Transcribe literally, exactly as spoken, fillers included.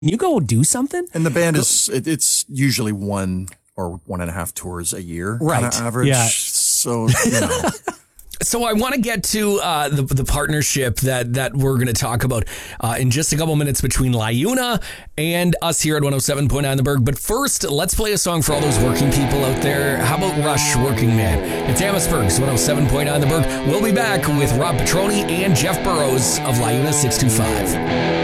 you go do something? And the band is, it, it's usually one or one and a half tours a year. Right. Kinda average. Yeah. So, you know. So I want to get to uh, the the partnership that that we're going to talk about uh, in just a couple minutes between LiUNA and us here at one oh seven point nine The Berg. But first, let's play a song for all those working people out there. How about Rush, Working Man? It's Amherstburg's one oh seven point nine The Berg. We'll be back with Rob Petroni and Jeff Burrows of LiUNA six two five.